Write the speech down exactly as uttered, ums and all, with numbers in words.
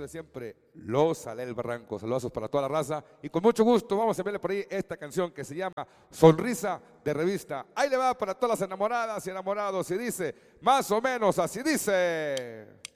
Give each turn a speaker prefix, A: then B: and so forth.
A: de siempre, los Alel Barranco. Saludos para toda la raza. Y con mucho gusto vamos a enviarle por ahí esta canción que se llama Sonrisa de Revista. Ahí le va para todas las enamoradas y enamorados y dice, más o menos así dice.